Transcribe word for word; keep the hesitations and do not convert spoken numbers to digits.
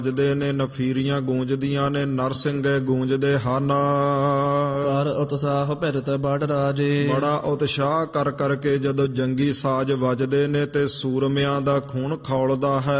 ਵੱਜਦੇ ਨੇ, ਨਫੀਰੀਆਂ ਗੂੰਜਦੀਆਂ ਨੇ, ਨਰਸਿੰਘੇ ਗੂੰਜਦੇ ਹਨ। ਕਰ ਉਤਸਾਹ ਭਿਰਤ ਬੜ ਰਾਜੇ, ਬੜਾ ਉਤਸ਼ਾਹ ਕਰ ਕਰਕੇ ਜਦੋਂ ਜੰਗੀ ਸਾਜ਼ ਵੱਜਦੇ ਨੇ ਤੇ ਸੂਰਮਿਆਂ ਦਾ ਖੂਨ ਖੌਲਦਾ ਹੈ।